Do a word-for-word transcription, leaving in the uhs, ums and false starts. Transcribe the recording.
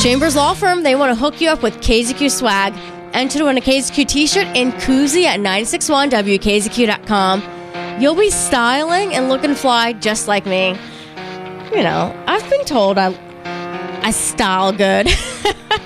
Chambers Law Firm, they want to hook you up with K Z Q swag. Enter to win a K Z Q t-shirt and koozie at nine six one W K Z Q dot com. You'll be styling and looking fly just like me. You know, I've been told I, I style good.